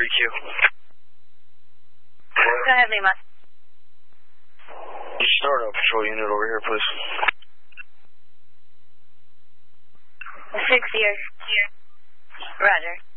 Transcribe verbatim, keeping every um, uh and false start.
three Q. Go ahead, Lima. You start a patrol unit over here, please. Six years. Roger.